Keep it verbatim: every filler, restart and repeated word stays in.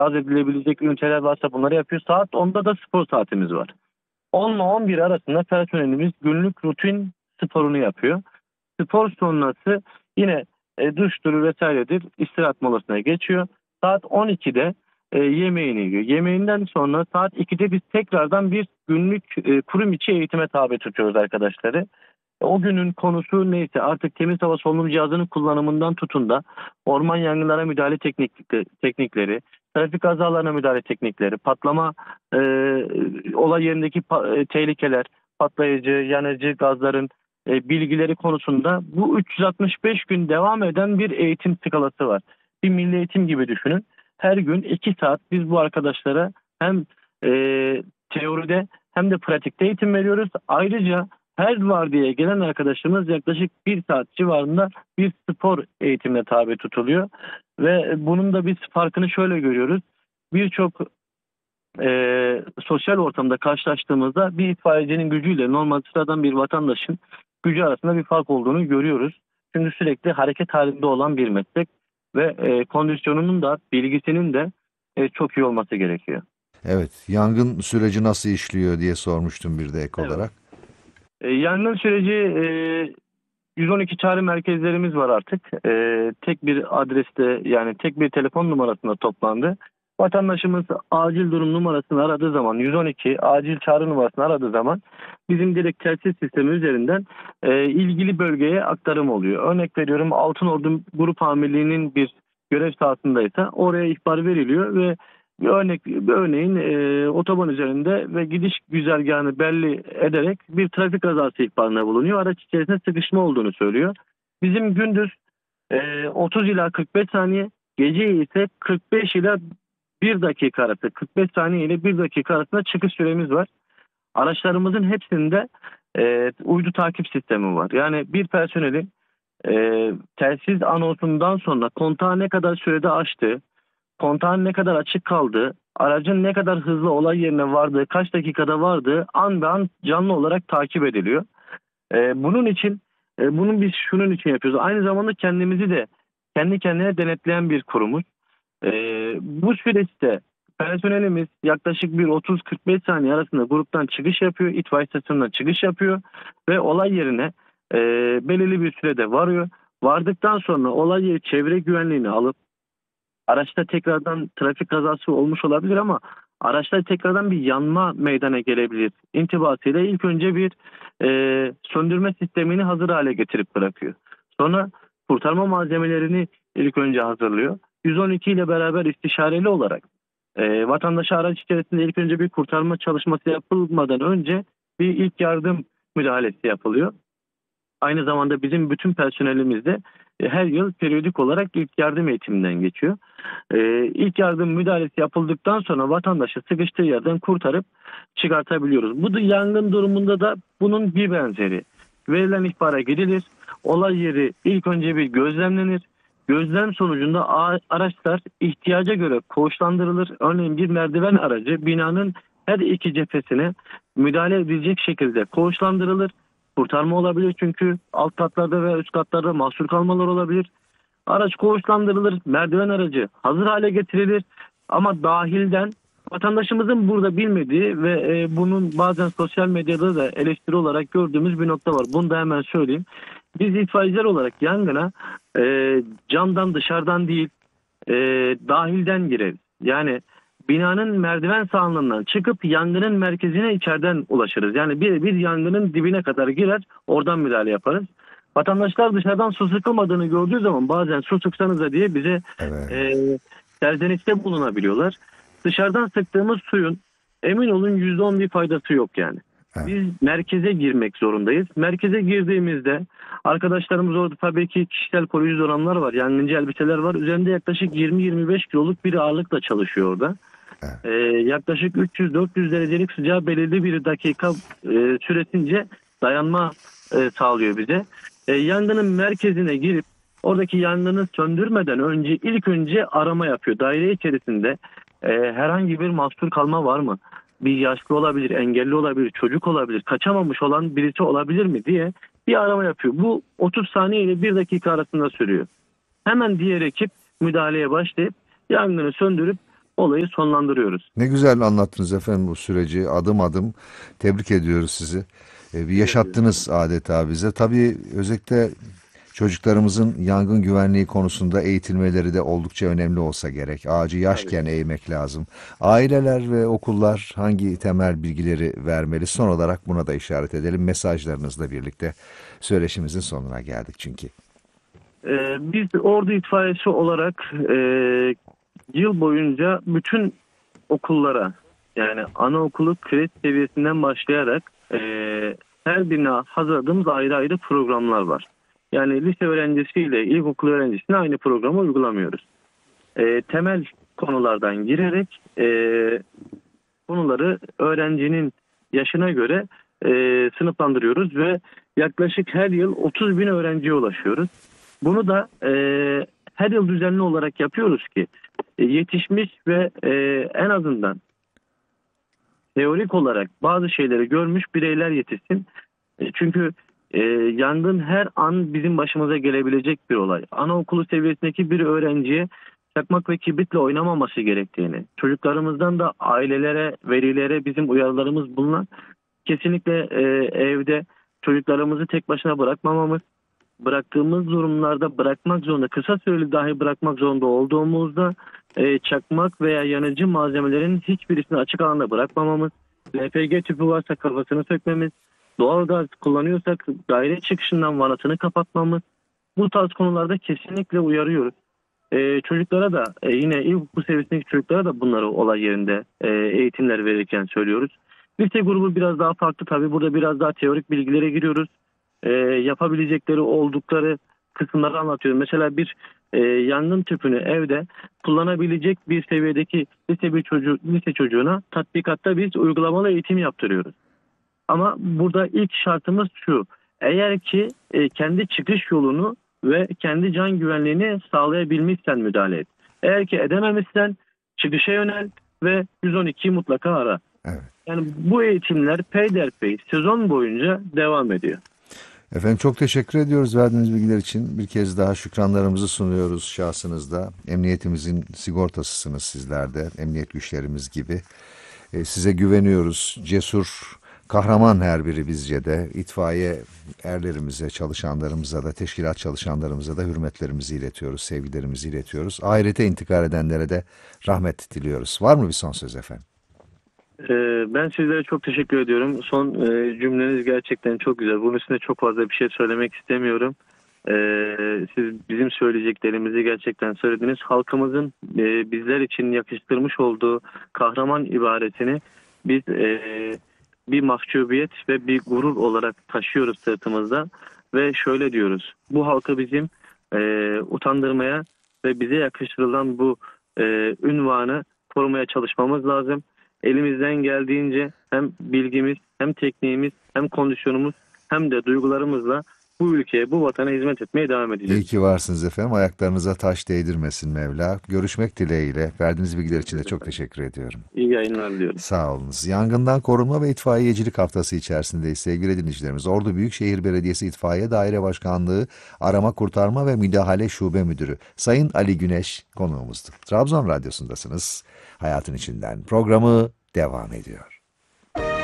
gaz edilebilecek üniteler varsa bunları yapıyor. Saat onda da spor saatimiz var. on ile on bir arasında personelimiz günlük rutin sporunu yapıyor. Spor sonrası yine e, duştur vesairedir, istirahat molasına geçiyor. Saat on ikide e, yemeğini yiyor. Yemeğinden sonra saat ikide biz tekrardan bir günlük e, kurum içi eğitime tabi tutuyoruz arkadaşları. O günün konusu neyse artık temiz hava solunum cihazının kullanımından tutun da orman yangınlara müdahale teknik, teknikleri, trafik kazalarına müdahale teknikleri, patlama e, olay yerindeki pa- e, tehlikeler, patlayıcı, yanıcı gazların e, bilgileri konusunda bu üç yüz altmış beş gün devam eden bir eğitim skalası var. Bir milli eğitim gibi düşünün. Her gün iki saat biz bu arkadaşlara hem e, teoride hem de pratikte eğitim veriyoruz. Ayrıca her vardiyaya gelen arkadaşımız yaklaşık bir saat civarında bir spor eğitimine tabi tutuluyor. Ve bunun da biz farkını şöyle görüyoruz. Birçok e, sosyal ortamda karşılaştığımızda bir itfaiyecinin gücüyle normal sıradan bir vatandaşın gücü arasında bir fark olduğunu görüyoruz. Çünkü sürekli hareket halinde olan bir meslek ve e, kondisyonunun da bilgisinin de e, çok iyi olması gerekiyor. Evet, yangın süreci nasıl işliyor diye sormuştum bir de ek Evet. olarak. E, yangın süreci e, yüz on iki çağrı merkezlerimiz var artık. E, tek bir adreste yani tek bir telefon numarasında toplandı. Vatandaşımız acil durum numarasını aradığı zaman yüz on iki acil çağrı numarasını aradığı zaman bizim direkt telsiz sistemi üzerinden e, ilgili bölgeye aktarım oluyor. Örnek veriyorum Altınordu Grup Amirliği'nin bir görev sahasındaysa oraya ihbar veriliyor ve bir örnek bir örneğin e, otoban üzerinde ve gidiş güzergahını belli ederek bir trafik kazası ihbarında bulunuyor. Araç içerisinde sıkışma olduğunu söylüyor. Bizim gündüz e, otuz ila kırk beş saniye, gece ise kırk beş ila bir dakika arası, kırk beş saniye ile bir dakika arasında çıkış süremiz var. Araçlarımızın hepsinde e, uydu takip sistemi var. Yani bir personelin e, telsiz anonsundan sonra kontağı ne kadar sürede açtığı, kontağın ne kadar açık kaldığı, aracın ne kadar hızlı olay yerine vardığı, kaç dakikada vardığı an be an canlı olarak takip ediliyor. Ee, bunun için, e, bunun biz şunun için yapıyoruz. Aynı zamanda kendimizi de kendi kendine denetleyen bir kurumuz. Ee, bu süreçte personelimiz yaklaşık bir otuz kırk beş saniye arasında gruptan çıkış yapıyor, itfaiye istasyonundan çıkış yapıyor ve olay yerine e, belirli bir sürede varıyor. Vardıktan sonra olay yeri çevre güvenliğini alıp araçta tekrardan trafik kazası olmuş olabilir ama araçta tekrardan bir yanma meydana gelebilir. İntibatıyla ilk önce bir e, söndürme sistemini hazır hale getirip bırakıyor. Sonra kurtarma malzemelerini ilk önce hazırlıyor. yüz on iki ile beraber istişareli olarak e, vatandaşa araç içerisinde ilk önce bir kurtarma çalışması yapılmadan önce bir ilk yardım müdahalesi yapılıyor. Aynı zamanda bizim bütün personelimiz de e, her yıl periyodik olarak ilk yardım eğitiminden geçiyor. E, ilk yardım müdahalesi yapıldıktan sonra vatandaşı sıkıştığı yerden kurtarıp çıkartabiliyoruz. Bu da yangın durumunda da bunun bir benzeri. Verilen ihbara gidilir. Olay yeri ilk önce bir gözlemlenir. Gözlem sonucunda a- araçlar ihtiyaca göre koğuşlandırılır. Örneğin bir merdiven aracı binanın her iki cephesine müdahale edilecek şekilde koğuşlandırılır. Kurtarma olabilir çünkü alt katlarda ve üst katlarda mahsur kalmalar olabilir. Araç koğuşlandırılır, merdiven aracı hazır hale getirilir ama dahilden vatandaşımızın burada bilmediği ve e, bunun bazen sosyal medyada da eleştiri olarak gördüğümüz bir nokta var. Bunu da hemen söyleyeyim. Biz itfaiyeciler olarak yangına e, camdan dışarıdan değil e, dahilden gireriz. Yani binanın merdiven sağlığından çıkıp yangının merkezine içeriden ulaşırız. Yani bir, bir yangının dibine kadar girer, oradan müdahale yaparız. Vatandaşlar dışarıdan su sıkılmadığını gördüğü zaman bazen su sıksanıza diye bize Evet. e, serzenişte bulunabiliyorlar. Dışarıdan sıktığımız suyun emin olun yüzde on bir faydası yok yani. Evet. Biz merkeze girmek zorundayız. Merkeze girdiğimizde arkadaşlarımız orada tabii ki kişisel koruyucu donanımlar var. Yangıncı elbiseler var. Üzerinde yaklaşık yirmi yirmi beş kiloluk bir ağırlıkla çalışıyor orada. Evet. Ee, yaklaşık üç yüz dört yüz derecelik sıcağı belirli bir dakika e, süresince dayanma e, sağlıyor bize. E, yangının merkezine girip oradaki yangını söndürmeden önce ilk önce arama yapıyor. Daire içerisinde e, herhangi bir mahsur kalma var mı? Bir yaşlı olabilir, engelli olabilir, çocuk olabilir, kaçamamış olan birisi olabilir mi diye bir arama yapıyor. Bu otuz saniye ile bir dakika arasında sürüyor. Hemen diğer ekip müdahaleye başlayıp yangını söndürüp olayı sonlandırıyoruz. Ne güzel anlattınız efendim bu süreci adım adım. Tebrik ediyoruz sizi. E, bir yaşattınız adeta bize. Tabii özellikle çocuklarımızın yangın güvenliği konusunda eğitilmeleri de oldukça önemli olsa gerek. Ağacı yaşken eğmek lazım. Aileler ve okullar hangi temel bilgileri vermeli? Son olarak buna da işaret edelim. Mesajlarınızla birlikte söyleşimizin sonuna geldik çünkü. Ee, biz Ordu itfaiyesi olarak e, yıl boyunca bütün okullara, yani anaokulu kredi seviyesinden başlayarak e, her birine hazırladığımız ayrı ayrı programlar var. Yani lise öğrencisiyle ilkokul öğrencisine aynı programı uygulamıyoruz. E, temel konulardan girerek e, konuları öğrencinin yaşına göre e, sınıflandırıyoruz ve yaklaşık her yıl otuz bin öğrenciye ulaşıyoruz. Bunu da e, her yıl düzenli olarak yapıyoruz ki e, yetişmiş ve e, en azından teorik olarak bazı şeyleri görmüş bireyler yetişsin. E, çünkü e, yangın her an bizim başımıza gelebilecek bir olay. Anaokulu seviyesindeki bir öğrenciye çakmak ve kibritle oynamaması gerektiğini, çocuklarımızdan da ailelere, velilere bizim uyarılarımız bulunan, kesinlikle e, evde çocuklarımızı tek başına bırakmamamız, bıraktığımız durumlarda bırakmak zorunda, kısa süreli dahi bırakmak zorunda olduğumuzda e, çakmak veya yanıcı malzemelerin hiçbirisini açık alanda bırakmamamız, L P G tüpü varsa kafasını sökmemiz, doğalgaz kullanıyorsak daire çıkışından vanasını kapatmamız, bu tarz konularda kesinlikle uyarıyoruz. E, çocuklara da e, yine ilkokul seviyesindeki çocuklara da bunları olay yerinde e, eğitimler verirken söylüyoruz. Lise grubu biraz daha farklı tabii. Burada biraz daha teorik bilgilere giriyoruz. E, yapabilecekleri oldukları kısımları anlatıyorum. Mesela bir e, yangın tüpünü evde kullanabilecek bir seviyedeki lise bir çocuğu, lise çocuğuna tatbikatta biz uygulamalı eğitim yaptırıyoruz. Ama burada ilk şartımız şu: eğer ki e, kendi çıkış yolunu ve kendi can güvenliğini sağlayabilmişsen müdahale et. Eğer ki edememişsen çıkışa yönel ve yüz on ikiyi mutlaka ara. Evet. Yani bu eğitimler peyderpey sezon boyunca devam ediyor. Efendim çok teşekkür ediyoruz verdiğiniz bilgiler için. Bir kez daha şükranlarımızı sunuyoruz şahsınızda. Emniyetimizin sigortasısınız sizler de, emniyet güçlerimiz gibi. E, size güveniyoruz. Cesur, kahraman her biri bizce de. İtfaiye erlerimize, çalışanlarımıza da, teşkilat çalışanlarımıza da hürmetlerimizi iletiyoruz, sevgilerimizi iletiyoruz. Ahirete intikal edenlere de rahmet diliyoruz. Var mı bir son söz efendim? Ee, Ben sizlere çok teşekkür ediyorum. Son e, cümleniz gerçekten çok güzel. Bunun üstüne çok fazla bir şey söylemek istemiyorum. Ee, Siz bizim söyleyeceklerimizi gerçekten söylediniz. Halkımızın e, bizler için yakıştırmış olduğu kahraman ibaresini biz e, bir mahcubiyet ve bir gurur olarak taşıyoruz sırtımızda. Ve şöyle diyoruz: bu halkı bizim e, utandırmaya ve bize yakıştırılan bu e, ünvanı korumaya çalışmamız lazım. Elimizden geldiğince hem bilgimiz, hem tekniğimiz, hem kondisyonumuz, hem de duygularımızla bu ülkeye, bu vatana hizmet etmeye devam İyi edeceğiz. ki varsınız efendim. Ayaklarınıza taş değdirmesin Mevla. Görüşmek dileğiyle. Verdiğiniz bilgiler için de çok teşekkür ediyorum. İyi yayınlar diliyorum. Sağ olunuz. Yangından korunma ve itfaiyecilik haftası içerisindeyiz sevgili dinleyicilerimiz. Ordu Büyükşehir Belediyesi İtfaiye Daire Başkanlığı Arama Kurtarma ve Müdahale Şube Müdürü Sayın Ali Güneş konuğumuzdu. Trabzon Radyosu'ndasınız. Hayatın içinden programı devam ediyor.